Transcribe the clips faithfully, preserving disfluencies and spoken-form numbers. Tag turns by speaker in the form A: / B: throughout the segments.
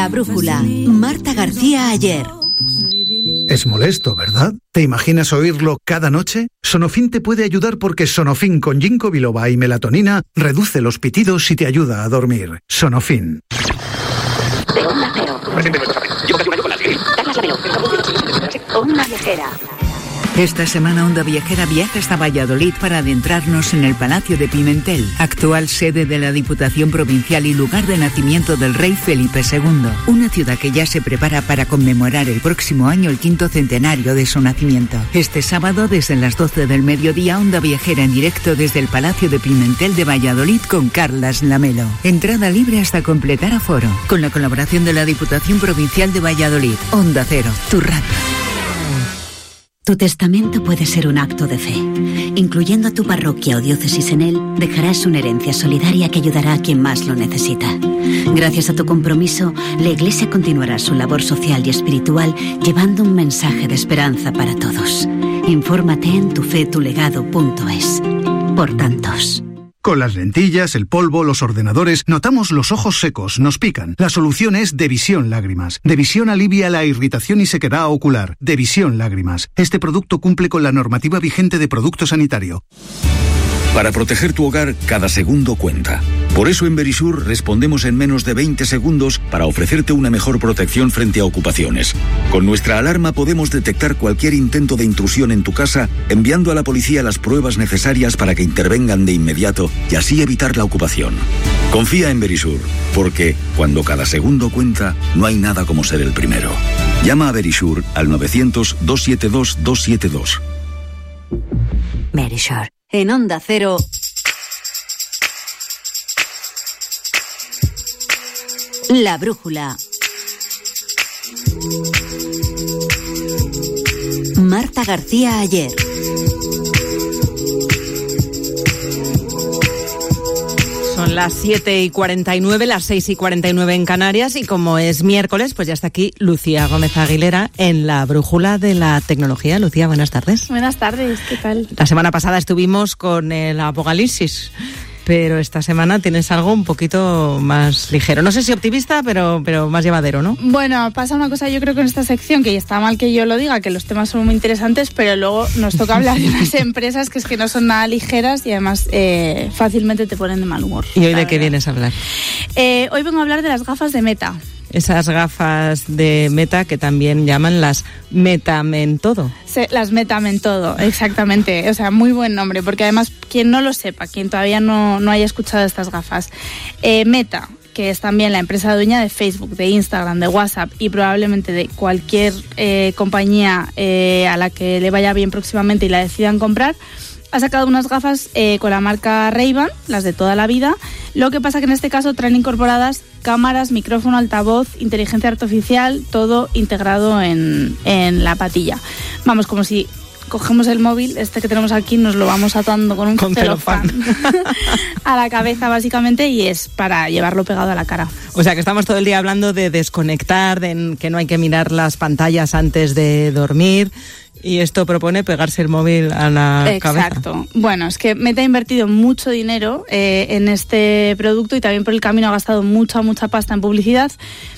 A: La brújula, Marta García Ayer.
B: Es molesto, ¿verdad? ¿Te imaginas oírlo cada noche? Sonofin te puede ayudar porque Sonofin con ginkgo biloba y melatonina reduce los pitidos y te ayuda a dormir. Sonofin.
C: De Onda Cero. Llevo casi un año con las Gris. Carlas Lamelo. Onda Viajera.
D: Esta semana Onda Viajera viaja hasta Valladolid para adentrarnos en el Palacio de Pimentel, actual sede de la Diputación Provincial y lugar de nacimiento del rey Felipe segundo. Una ciudad que ya se prepara para conmemorar el próximo año el quinto centenario de su nacimiento. Este sábado, desde las doce del mediodía, Onda Viajera en directo desde el Palacio de Pimentel de Valladolid con Carlas Lamelo. Entrada libre hasta completar aforo. Con la colaboración de la Diputación Provincial de Valladolid. Onda Cero, tu radio.
E: Tu testamento puede ser un acto de fe. Incluyendo a tu parroquia o diócesis en él, dejarás una herencia solidaria que ayudará a quien más lo necesita. Gracias a tu compromiso, la Iglesia continuará su labor social y espiritual llevando un mensaje de esperanza para todos. Infórmate en tufetulegado punto es. Por tantos.
B: Con las lentillas, el polvo, los ordenadores, notamos los ojos secos, nos pican. La solución es Devisión Lágrimas. Devisión alivia la irritación y sequedad ocular. Devisión Lágrimas. Este producto cumple con la normativa vigente de producto sanitario.
F: Para proteger tu hogar, cada segundo cuenta. Por eso en Verisur respondemos en menos de veinte segundos para ofrecerte una mejor protección frente a ocupaciones. Con nuestra alarma podemos detectar cualquier intento de intrusión en tu casa, enviando a la policía las pruebas necesarias para que intervengan de inmediato y así evitar la ocupación. Confía en Verisur, porque cuando cada segundo cuenta, no hay nada como ser el primero. Llama a Verisur al novecientos, doscientos setenta y dos, doscientos setenta y dos.
A: Verisur. En Onda Cero. La brújula. Marta García Ayer.
G: Son las siete y cuarenta y nueve, las seis y cuarenta y nueve en Canarias, y como es miércoles, pues ya está aquí Lucía Gómez Aguilera en la brújula de la tecnología. Lucía, buenas tardes.
H: Buenas tardes, ¿qué tal?
G: La semana pasada estuvimos con el apocalipsis, pero esta semana tienes algo un poquito más ligero. No sé si optimista, pero, pero más llevadero, ¿no?
H: Bueno, pasa una cosa yo creo que en esta sección, que ya está mal que yo lo diga, que los temas son muy interesantes, pero luego nos toca hablar de unas empresas que es que no son nada ligeras y además eh, fácilmente te ponen de mal humor.
G: ¿Y hoy de qué vienes a hablar?
H: Eh, hoy vengo a hablar de las gafas de Meta.
G: Esas gafas de Meta que también llaman las Metamentodo.
H: Sí, las Metamentodo, exactamente. O sea, muy buen nombre, porque además, quien no lo sepa, quien todavía no, no haya escuchado estas gafas, eh, Meta, que es también la empresa dueña de Facebook, de Instagram, de WhatsApp y probablemente de cualquier eh, compañía eh, a la que le vaya bien próximamente y la decidan comprar, ha sacado unas gafas eh, con la marca Ray-Ban, las de toda la vida. Lo que pasa que en este caso traen incorporadas cámaras, micrófono, altavoz, inteligencia artificial, todo integrado en, en la patilla. Vamos, como si cogemos el móvil, este que tenemos aquí, nos lo vamos atando con un
G: con celofán
H: a la cabeza básicamente, y es para llevarlo pegado a la cara.
G: O sea que estamos todo el día hablando de desconectar, de que no hay que mirar las pantallas antes de dormir. Y esto propone pegarse el móvil a la
H: Exacto.
G: cabeza.
H: Exacto. Bueno, es que Meta ha invertido mucho dinero eh, en este producto y también por el camino ha gastado mucha, mucha pasta en publicidad.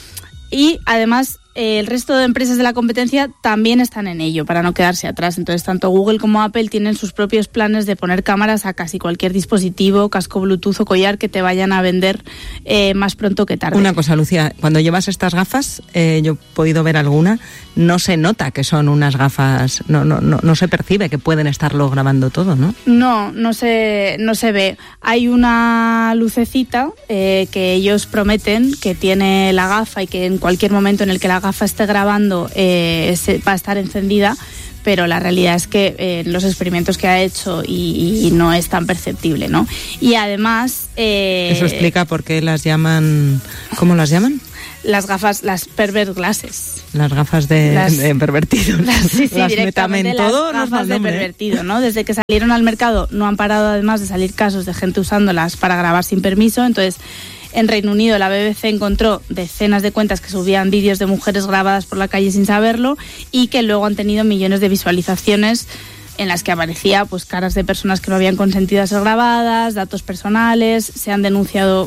H: Y además eh, el resto de empresas de la competencia también están en ello para no quedarse atrás. Entonces tanto Google como Apple tienen sus propios planes de poner cámaras a casi cualquier dispositivo, casco Bluetooth o collar que te vayan a vender eh, más pronto que tarde.
G: Una cosa, Lucía, cuando llevas estas gafas, eh, yo he podido ver alguna, no se nota que son unas gafas, no, no, no, no se percibe que pueden estarlo grabando todo, ¿no?
H: No, no se, no se ve. Hay una lucecita eh, que ellos prometen que tiene la gafa y que en cualquier momento en el que la gafa esté grabando eh, se, va a estar encendida, pero la realidad es que eh, los experimentos que ha hecho y, y no es tan perceptible, ¿no? Y además... Eh,
G: Eso explica por qué las llaman... ¿Cómo las llaman?
H: Las gafas, las pervert glasses.
G: Las gafas de,
H: las,
G: de pervertido.
H: Las, sí, sí,
G: las
H: directamente
G: Metamentodo,
H: las gafas de pervertido, ¿no? Desde que salieron al mercado no han parado además de salir casos de gente usándolas para grabar sin permiso. Entonces, en Reino Unido la B B C encontró decenas de cuentas que subían vídeos de mujeres grabadas por la calle sin saberlo y que luego han tenido millones de visualizaciones en las que aparecía pues caras de personas que no habían consentido a ser grabadas, datos personales. Se han denunciado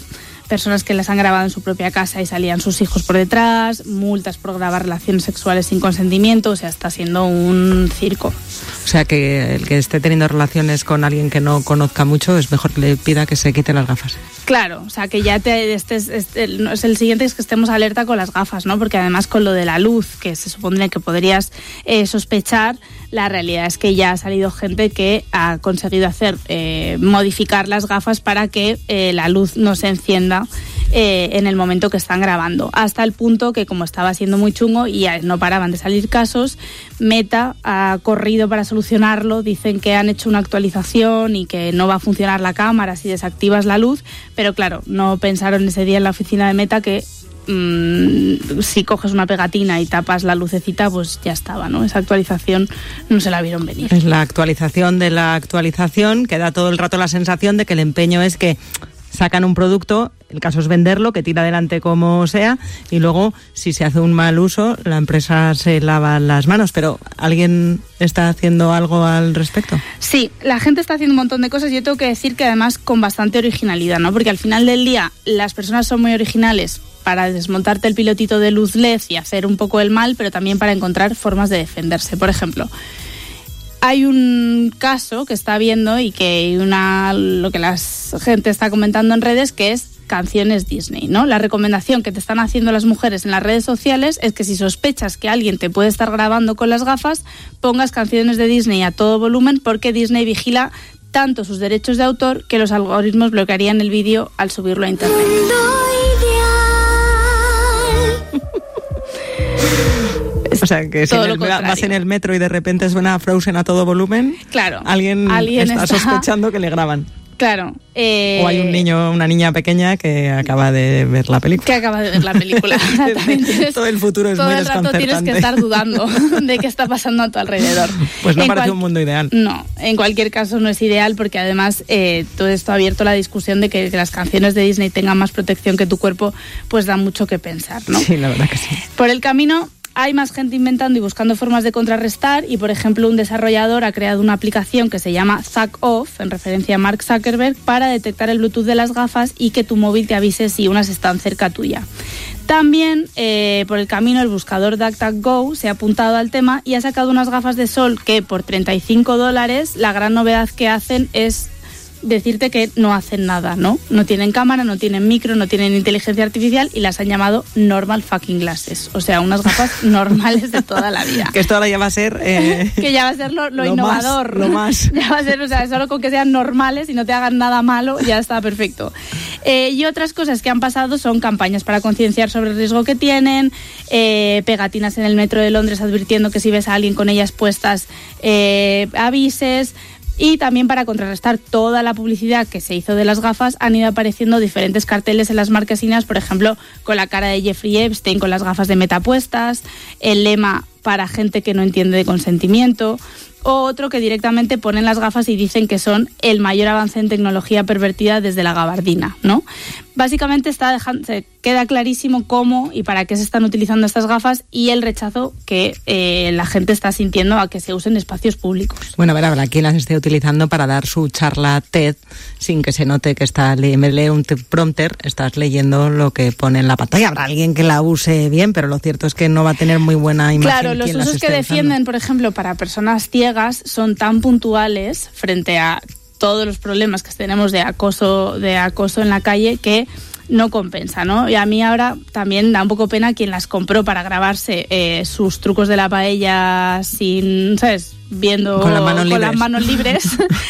H: personas que las han grabado en su propia casa y salían sus hijos por detrás, multas por grabar relaciones sexuales sin consentimiento, o sea, está siendo un circo.
G: O sea, que el que esté teniendo relaciones con alguien que no conozca mucho es mejor que le pida que se quite las gafas.
H: Claro, o sea, que ya te estés, este, es el siguiente es que estemos alerta con las gafas, ¿no? Porque además con lo de la luz, que se supondría que podrías eh, sospechar, la realidad es que ya ha salido gente que ha conseguido hacer, eh, modificar las gafas para que eh, la luz no se encienda eh, en el momento que están grabando. Hasta el punto que, como estaba siendo muy chungo y no paraban de salir casos, Meta ha corrido para solucionarlo. Dicen que han hecho una actualización y que no va a funcionar la cámara si desactivas la luz, pero claro, no pensaron ese día en la oficina de Meta que mmm, si coges una pegatina y tapas la lucecita, pues ya estaba, ¿no? Esa actualización no se la vieron venir.
G: Es la actualización de la actualización, que da todo el rato la sensación de que el empeño es que sacan un producto, el caso es venderlo, que tira adelante como sea, y luego, si se hace un mal uso, la empresa se lava las manos. Pero ¿alguien está haciendo algo al respecto?
H: Sí, la gente está haciendo un montón de cosas. Yo tengo que decir que además con bastante originalidad, ¿no? Porque al final del día las personas son muy originales para desmontarte el pilotito de luz L E D y hacer un poco el mal, pero también para encontrar formas de defenderse. Por ejemplo, hay un caso que está viendo y que una lo que la gente está comentando en redes, que es canciones Disney, ¿no? La recomendación que te están haciendo las mujeres en las redes sociales es que si sospechas que alguien te puede estar grabando con las gafas, pongas canciones de Disney a todo volumen, porque Disney vigila tanto sus derechos de autor que los algoritmos bloquearían el vídeo al subirlo a internet.
G: O sea, que si en el, vas en el metro y de repente suena Frozen a todo volumen,
H: claro,
G: alguien, alguien está, está sospechando que le graban.
H: Claro. Eh,
G: o hay un niño, una niña pequeña que acaba de ver la película.
H: Que acaba de ver la película. Exactamente.
G: Todo el futuro es
H: todo
G: muy
H: el rato
G: desconcertante.
H: Tienes que estar dudando de qué está pasando a tu alrededor.
G: Pues no
H: en
G: parece
H: cual...
G: un mundo ideal.
H: No, en cualquier caso no es ideal, porque además eh, todo esto ha abierto la discusión de que, que las canciones de Disney tengan más protección que tu cuerpo, pues da mucho que pensar, ¿no?
G: Sí, la verdad que sí.
H: Por el camino hay más gente inventando y buscando formas de contrarrestar, y por ejemplo un desarrollador ha creado una aplicación que se llama Zuck Off, en referencia a Mark Zuckerberg, para detectar el Bluetooth de las gafas y que tu móvil te avise si unas están cerca tuya. También eh, por el camino el buscador DuckDuckGo se ha apuntado al tema y ha sacado unas gafas de sol que por treinta y cinco dólares la gran novedad que hacen es decirte que no hacen nada, ¿no? No tienen cámara, no tienen micro, no tienen inteligencia artificial, y las han llamado normal fucking glasses. O sea, unas gafas normales de toda la vida.
G: Que esto ahora ya va a ser... Eh,
H: que ya va a ser lo, lo,
G: lo
H: innovador.
G: Más, lo más.
H: Ya va a ser, o sea, solo con que sean normales y no te hagan nada malo, ya está perfecto. Eh, y otras cosas que han pasado son campañas para concienciar sobre el riesgo que tienen, eh, pegatinas en el metro de Londres advirtiendo que si ves a alguien con ellas puestas, eh, avises. Y también, para contrarrestar toda la publicidad que se hizo de las gafas, han ido apareciendo diferentes carteles en las marquesinas, por ejemplo, con la cara de Jeffrey Epstein con las gafas de Meta puestas, el lema para gente que no entiende de consentimiento, o otro que directamente ponen las gafas y dicen que son el mayor avance en tecnología pervertida desde la gabardina, ¿no? Básicamente está dejando, se queda clarísimo cómo y para qué se están utilizando estas gafas y el rechazo que eh, la gente está sintiendo a que se usen espacios públicos.
G: Bueno, a ver, habrá quien las esté utilizando para dar su charla TED sin que se note que está le- me lee un prompter, estás leyendo lo que pone en la pantalla. Habrá alguien que la use bien, pero lo cierto es que no va a tener muy buena imagen.
H: Claro, los usos que defienden, usando. Por ejemplo, para personas ciegas son tan puntuales frente a todos los problemas que tenemos de acoso, de acoso en la calle, que no compensa, ¿no? Y a mí ahora también da un poco pena quien las compró para grabarse eh, sus trucos de la paella sin, ¿sabes?, viendo
G: con las manos
H: con
G: libres,
H: las manos libres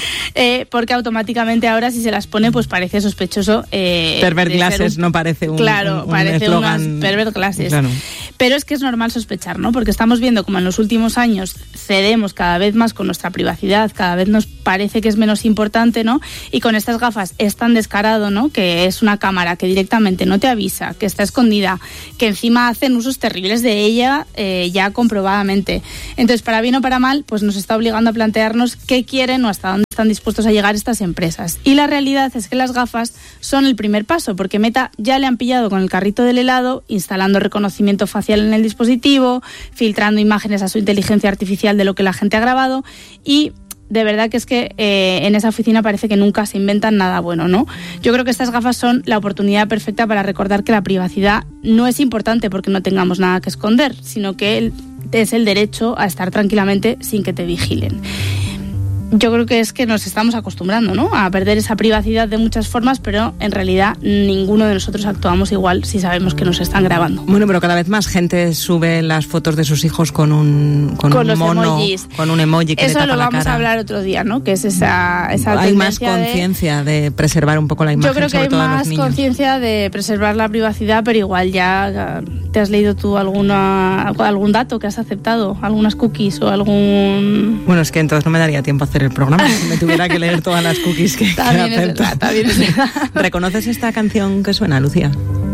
H: eh, porque automáticamente ahora si se las pone pues parece sospechoso. Eh,
G: pervert glasses, un, no parece un
H: Claro,
G: un,
H: parece
G: un
H: unas pervert glasses.
G: Claro.
H: Pero es que es normal sospechar, ¿no? Porque estamos viendo como en los últimos años cedemos cada vez más con nuestra privacidad, cada vez nos parece que es menos importante, ¿no? Y con estas gafas es tan descarado, ¿no? Que es una cámara que directamente no te avisa, que está escondida, que encima hacen usos terribles de ella eh, ya comprobadamente. Entonces, para bien o para mal, pues nos está obligando a plantearnos qué quieren o hasta dónde están dispuestos a llegar estas empresas. Y la realidad es que las gafas son el primer paso, porque Meta ya le han pillado con el carrito del helado, instalando reconocimiento facial en el dispositivo, filtrando imágenes a su inteligencia artificial de lo que la gente ha grabado, y de verdad que es que eh, en esa oficina parece que nunca se inventan nada bueno, ¿no? Yo creo que estas gafas son la oportunidad perfecta para recordar que la privacidad no es importante porque no tengamos nada que esconder, sino que el, es el derecho a estar tranquilamente sin que te vigilen. Yo creo que es que nos estamos acostumbrando, ¿no?, a perder esa privacidad de muchas formas, pero en realidad ninguno de nosotros actuamos igual si sabemos que nos están grabando.
G: Bueno, pero cada vez más gente sube las fotos de sus hijos con un, con
H: con
G: un
H: los
G: mono,
H: emojis.
G: con un emoji que
H: Eso
G: le tapa
H: lo
G: la
H: vamos
G: cara.
H: a hablar otro día, ¿no?, que es esa, esa
G: Hay más
H: tendencia de-
G: conciencia de... de preservar un poco la imagen,
H: Yo creo que
G: sobre
H: hay
G: todo de los
H: más
G: niños.
H: conciencia de preservar la privacidad, pero igual ya te has leído tú alguna algún dato que has aceptado, algunas cookies o algún...
G: Bueno, es que entonces no me daría tiempo a hacer el programa si me tuviera que leer todas las cookies que, que
H: También es
G: acepto.
H: verdad, también es verdad.
G: ¿Reconoces esta canción que suena, Lucía?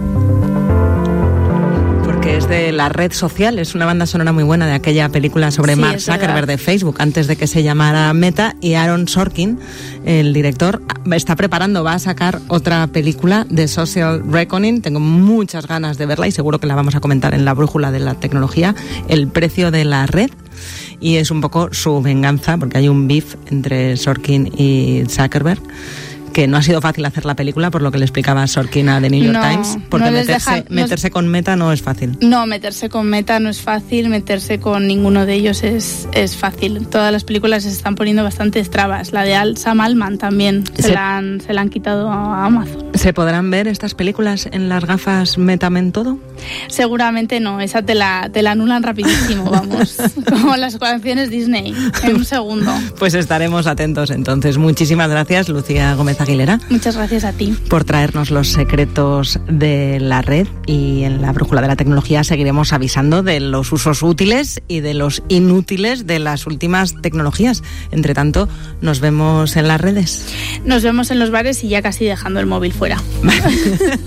G: Porque es de La Red Social, es una banda sonora muy buena de aquella película sobre
H: Sí,
G: Mark
H: es
G: Zuckerberg
H: verdad.
G: de Facebook, antes de que se llamara Meta, y Aaron Sorkin, el director, está preparando, va a sacar otra película de Social Reckoning. Tengo muchas ganas de verla y seguro que la vamos a comentar en La Brújula de la Tecnología, El precio de la red. Y es un poco su venganza, porque hay un beef entre Sorkin y Zuckerberg, que no ha sido fácil hacer la película, por lo que le explicaba Sorkin a The New York
H: No,
G: Times, porque
H: no les
G: meterse,
H: dejan- no-
G: meterse con Meta no es fácil.
H: No, meterse con Meta no es fácil, meterse con ninguno de ellos es, es fácil. Todas las películas se están poniendo bastantes trabas. La de Al- Sam Altman también se,
G: Se-
H: la han, se la han quitado a Amazon.
G: ¿Se podrán ver estas películas en las gafas Metamen todo?
H: Seguramente no, esa te la, te la anulan rapidísimo, vamos. Como las canciones Disney, en un segundo.
G: Pues estaremos atentos entonces. Muchísimas gracias, Lucía Gómez Aguilera,
H: Muchas gracias a ti.
G: por traernos los secretos de la red, y en La Brújula de la Tecnología seguiremos avisando de los usos útiles y de los inútiles de las últimas tecnologías. Entre tanto, nos vemos en las redes.
H: Nos vemos en los bares y ya casi dejando el móvil fuera.